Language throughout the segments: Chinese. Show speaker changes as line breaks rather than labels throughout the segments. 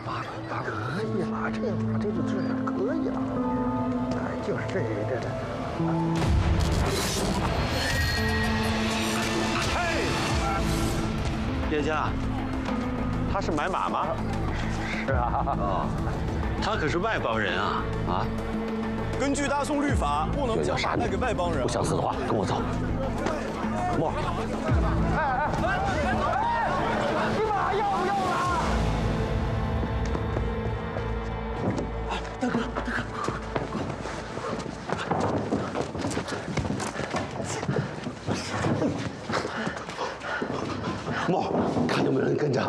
可以了，这就这样可以了。哎，就是这。
嘿，叶家，他是买马吗？
是啊。
哦，他可是外邦人啊！啊！
根据大宋律法，不能将马卖给外邦人。
不想死的话，跟我走。莫。
你马要不要了？
大哥。
莫，看有没有人跟着。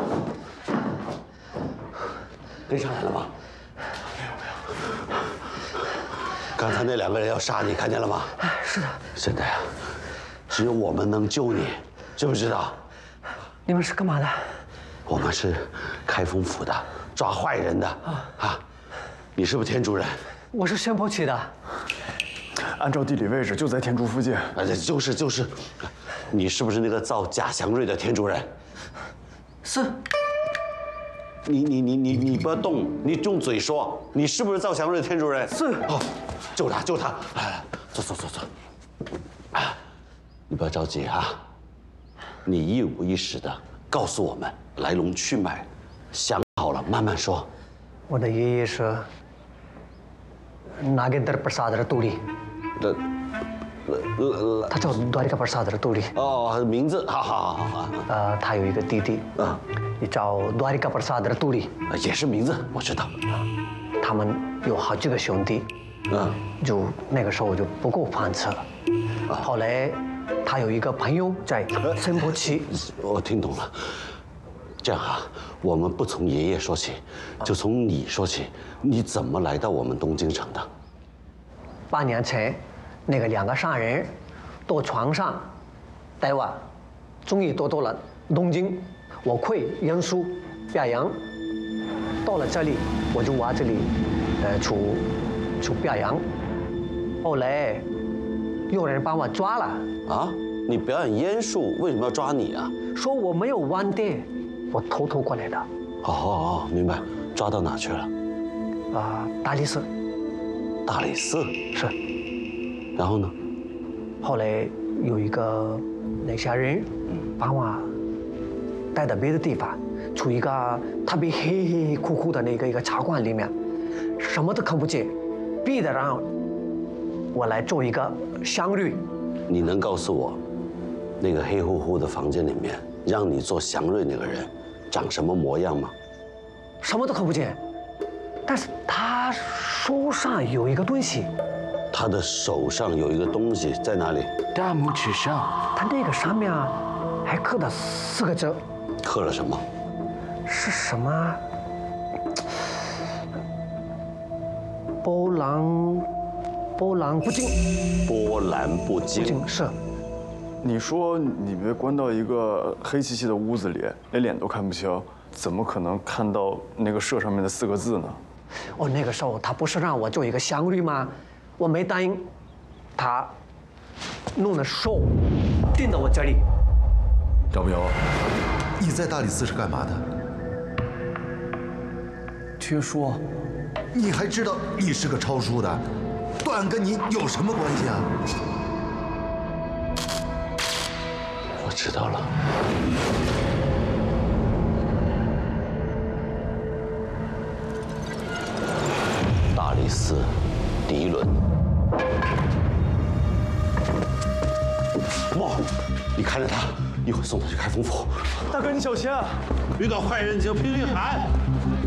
跟上来了吗？
没有。
刚才那2个人要杀你，看见了吗？
是的。
现在啊，只有我们能救你，知不知道？
你们是干嘛的？
我们是开封府的，抓坏人的啊！你是不是天竺人？
我是仙坡旗的。
按照地理位置就在天竺附近。
就是，你是不是那个造假祥瑞的天竺人？
是。
你不要动，你用嘴说，你是不是造祥瑞的天竺人？
是。
哦，救他！来，走。啊，你不要着急啊，你一五一十的告诉我们来龙去脉，想好了慢慢说。
我的爷爷是Nagendra Prasad的杜丽。他叫Dwarika Prasad的杜丽。
哦，名字，好。
他有一个弟弟，也叫Dwarika Prasad的杜丽，
也是名字，我知道。
他们有好几个兄弟，就那个时候就不够饭吃了。后来他有一个朋友在仙坡旗。
我听懂了。这样啊，我们不从爷爷说起，就从你说起。你怎么来到我们东京城的
？8年前，那个2个商人到船上带我，终于到了东京。我会英书表扬，到了这里我就往这里去表扬。后来有人把我抓了。
啊？你表演烟术，为什么要抓你啊？
说我没有完店，我偷过来的。
哦，明白。抓到哪去了？
大理寺。
大理寺
是。
然后呢？
后来有一个那些人把我带到别的地方，去一个特别黑乎乎的一个茶馆里面，什么都看不见，逼得让我来做一个祥瑞。
你能告诉我，那个黑乎乎的房间里面让你做祥瑞那个人长什么模样吗？
什么都看不见，但是他手上有一个东西。
他的手上有一个东西在哪里？
大拇指上。他那个上面还刻了4个字。
刻了什么？
是什么？波澜不惊。
波澜不惊
是。
你说你被关到一个黑漆漆的屋子里，连脸都看不清，怎么可能看到那个社上面的4个字呢？
那个时候他不是让我做一个祥瑞吗？我没答应，他弄的手钉到我这里。
赵彪，你在大理寺是干嘛的？
听说。
你还知道你是个抄书的？段跟你有什么关系啊？
我知道了。大理寺，迪伦。莫，你看着他，一会儿送他去开封府。
大哥，你小心啊！
遇到坏人就拼命喊。